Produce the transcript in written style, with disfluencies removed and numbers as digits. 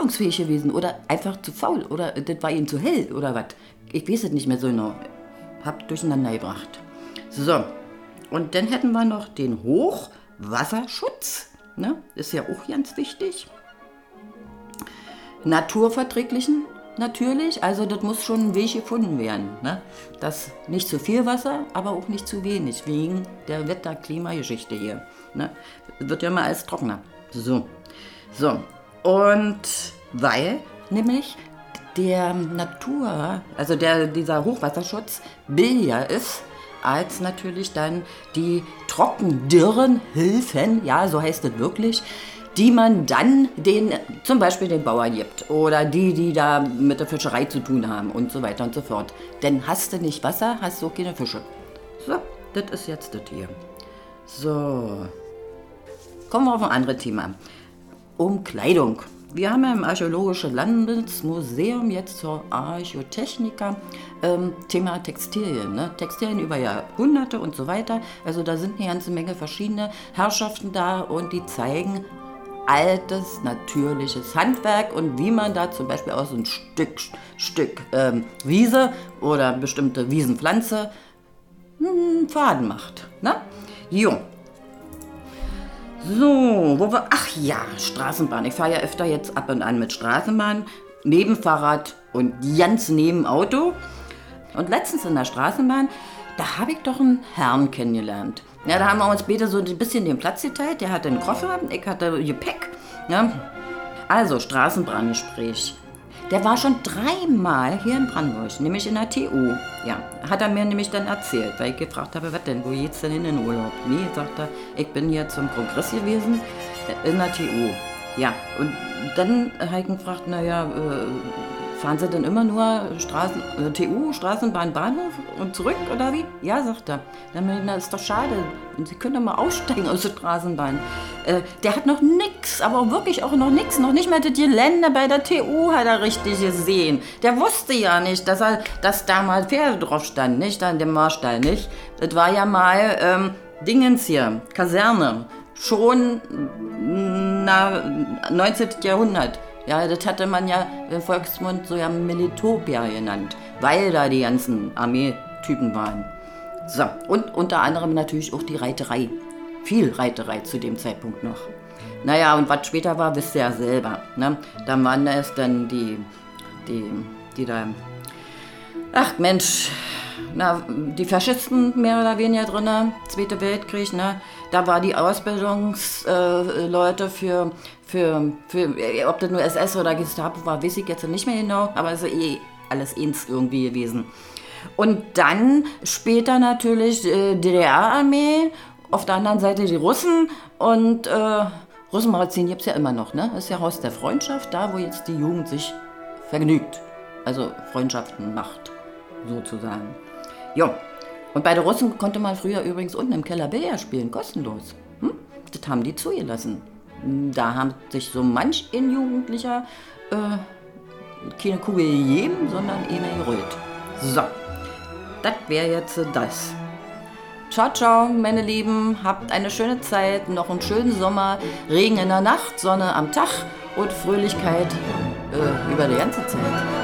handlungsfähig gewesen oder einfach zu faul oder das war ihnen zu hell oder was. Ich weiß es nicht mehr so genau. Hab durcheinander gebracht. So, und dann hätten wir noch den Hochwasserschutz. Ne? Ist ja auch ganz wichtig. Naturverträglichen natürlich, also das muss schon ein Weg gefunden werden. Ne? Das nicht zu viel Wasser, aber auch nicht zu wenig, wegen der Wetter-Klimageschichte hier. Ne? Wird ja mal alles trockener. So, und weil nämlich der Natur, also dieser Hochwasserschutz billiger ist, als natürlich dann die Trockendürrenhilfen, ja, so heißt es wirklich, die man dann zum Beispiel den Bauern gibt oder die da mit der Fischerei zu tun haben und so weiter und so fort. Denn hast du nicht Wasser, hast du auch keine Fische. So, das ist jetzt das hier. So, kommen wir auf ein anderes Thema. Kleidung. Wir haben ja im Archäologischen Landesmuseum jetzt zur Archäotechnika Thema Textilien. Ne? Textilien über Jahrhunderte und so weiter. Also da sind eine ganze Menge verschiedene Herrschaften da und die zeigen altes, natürliches Handwerk und wie man da zum Beispiel aus ein Stück Wiese oder bestimmte Wiesenpflanze einen Faden macht. Ne? Jo. So, Straßenbahn. Ich fahre ja öfter jetzt ab und an mit Straßenbahn, neben Fahrrad und ganz neben Auto. Und letztens in der Straßenbahn, da habe ich doch einen Herrn kennengelernt. Ja, da haben wir uns beide so ein bisschen den Platz geteilt. Der hatte einen Koffer, ich hatte Gepäck. Ja. Also, Straßenbahngespräch. Der war schon 3-mal hier in Brandenburg, nämlich in der TU. Ja, hat er mir nämlich dann erzählt, weil ich gefragt habe, was denn, wo geht's denn hin in den Urlaub? Nee, sagt er, ich bin hier zum Kongress gewesen in der TU. Ja, und dann habe ich ihn gefragt, fahren Sie denn immer nur TU, Straßenbahn, Bahnhof und zurück oder wie? Ja, sagt er. Dann meinte ich, das ist doch schade. Sie können doch mal aussteigen aus der Straßenbahn. Der hat noch nix, aber wirklich auch noch nix. Noch nicht mal das Gelände bei der TU hat er richtig gesehen. Der wusste ja nicht, dass da mal Pferde drauf standen, nicht? Da in dem Marstall, nicht? Das war ja mal Dingens hier, Kaserne. Schon 19. Jahrhundert. Ja, das hatte man ja im Volksmund so ja Militopia genannt, weil da die ganzen Armeetypen waren. So, und unter anderem natürlich auch die Reiterei. Viel Reiterei zu dem Zeitpunkt noch. Naja, und was später war, wisst ihr ja selber. Ne? Dann waren es dann die da... Ach Mensch, die Faschisten mehr oder weniger drin, Zweiter Weltkrieg, ne? Da war die Ausbildungsleute für ob das nur SS oder Gestapo war, weiß ich jetzt nicht mehr genau, aber es ist alles eins irgendwie gewesen. Und dann später natürlich DDR-Armee, auf der anderen Seite die Russen und Russenmagazin gibt es ja immer noch, ne? Das ist ja Haus der Freundschaft, da wo jetzt die Jugend sich vergnügt, also Freundschaften macht, sozusagen. Jo. Und bei den Russen konnte man früher übrigens unten im Keller Billard spielen, kostenlos. Das haben die zugelassen. Da haben sich so manch ein Jugendlicher keine Kugel gegeben, sondern eine gerollt. So, das wäre jetzt das. Ciao, ciao, meine Lieben. Habt eine schöne Zeit, noch einen schönen Sommer. Regen in der Nacht, Sonne am Tag und Fröhlichkeit über die ganze Zeit.